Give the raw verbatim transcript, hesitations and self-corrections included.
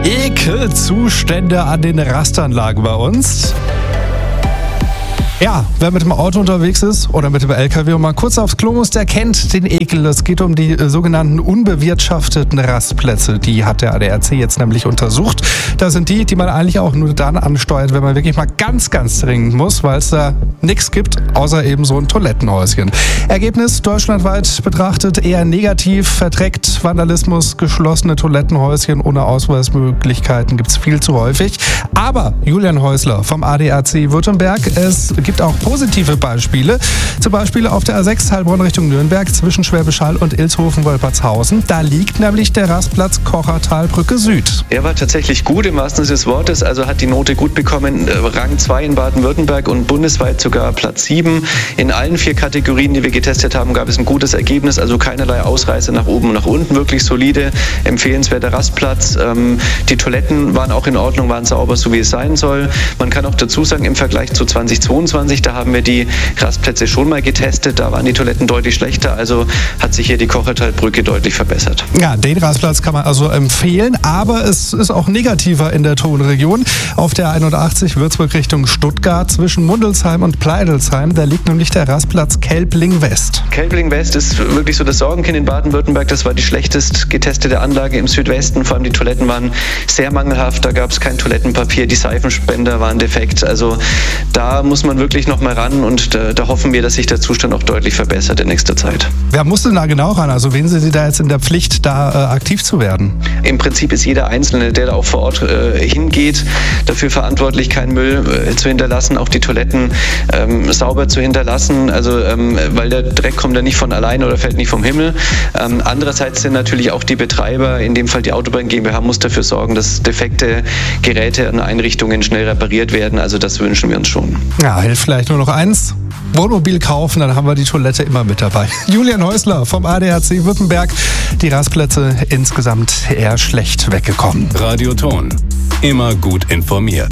Ekelzustände an den Rastanlagen bei uns. Ja, wer mit dem Auto unterwegs ist oder mit dem L K W und mal kurz aufs Klo muss, der kennt den Ekel. Es geht um die äh, sogenannten unbewirtschafteten Rastplätze. Die hat der A D A C jetzt nämlich untersucht. Das sind die, die man eigentlich auch nur dann ansteuert, wenn man wirklich mal ganz, ganz dringend muss, weil es da nichts gibt, außer eben so ein Toilettenhäuschen. Ergebnis deutschlandweit betrachtet eher negativ. Verträgt Vandalismus, geschlossene Toilettenhäuschen ohne Ausweismöglichkeiten gibt es viel zu häufig. Aber Julian Häusler vom A D A C Württemberg, es gibt auch positive Beispiele. Zum Beispiel auf der A sechs Heilbronn Richtung Nürnberg zwischen Schwäbisch Hall und Ilshofen-Wolpertshausen. Da liegt nämlich der Rastplatz Kochertalbrücke Süd. Er war tatsächlich gut im wahrsten Sinne des Wortes, also hat die Note gut bekommen. Rang zwei in Baden-Württemberg und bundesweit sogar Platz sieben. In allen vier Kategorien, die wir getestet haben, gab es ein gutes Ergebnis, also keinerlei Ausreißer nach oben und nach unten. Wirklich solide, empfehlenswerter Rastplatz. Die Toiletten waren auch in Ordnung, waren sauber, so wie es sein soll. Man kann auch dazu sagen, im Vergleich zu zweitausendzweiundzwanzig, da haben wir die Rastplätze schon mal getestet, da waren die Toiletten deutlich schlechter, also hat sich hier die Kochertalbrücke deutlich verbessert. Ja, den Rastplatz kann man also empfehlen, aber es ist auch negativer in der Tonregion. Auf der einundachtzig Würzburg Richtung Stuttgart zwischen Mundelsheim und Pleidelsheim, da liegt nämlich der Rastplatz Kelbling West. Kelbling West ist wirklich so das Sorgenkind in Baden-Württemberg, das war die schlechtest getestete Anlage im Südwesten, vor allem die Toiletten waren sehr mangelhaft, da gab es kein Toilettenpapier, die Seifenspender waren defekt, also da muss man wirklich noch mal ran und da, da hoffen wir, dass sich der Zustand auch deutlich verbessert in nächster Zeit. Wer muss denn da genau ran? Also wen sind Sie da jetzt in der Pflicht, da äh, aktiv zu werden? Im Prinzip ist jeder Einzelne, der da auch vor Ort äh, hingeht, dafür verantwortlich, keinen Müll äh, zu hinterlassen, auch die Toiletten ähm, sauber zu hinterlassen, also ähm, weil der Dreck kommt ja nicht von alleine oder fällt nicht vom Himmel. Ähm, andererseits sind natürlich auch die Betreiber, in dem Fall die Autobahn GmbH, muss dafür sorgen, dass defekte Geräte und Einrichtungen schnell repariert werden, also das wünschen wir uns schon. Ja, hilft vielleicht nur noch eins. Wohnmobil kaufen, dann haben wir die Toilette immer mit dabei. Julian Häusler vom A D A C Württemberg. Die Rastplätze insgesamt eher schlecht weggekommen. Radioton. Immer gut informiert.